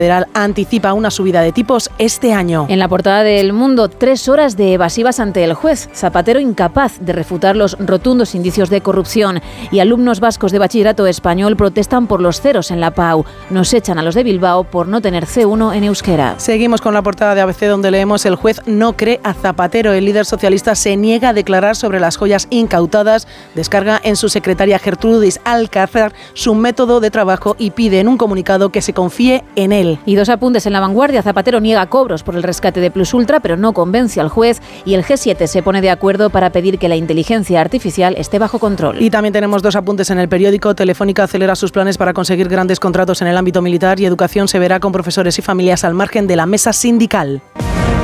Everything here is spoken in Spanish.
Federal anticipa una subida de tipos este año. En la portada del Mundo, 3 horas de evasivas ante el juez. Zapatero incapaz de refutar los rotundos indicios de corrupción. Y alumnos vascos de bachillerato español protestan por los ceros en la PAU. Nos echan a los de Bilbao por no tener C1 en euskera. Seguimos con la portada de ABC, donde leemos: el juez no cree a Zapatero. El líder socialista se niega a declarar sobre las joyas incautadas. Descarga en su secretaria Gertrudis Alcázar su método de trabajo y pide en un comunicado que se confíe en él. Y 2 apuntes en La Vanguardia. Zapatero niega cobros por el rescate de Plus Ultra, pero no convence al juez. Y el G7 se pone de acuerdo para pedir que la inteligencia artificial esté bajo control. Y también tenemos 2 apuntes en el periódico. Telefónica acelera sus planes para conseguir grandes contratos en el ámbito militar, y educación se verá con profesores y familias al margen de la mesa sindical.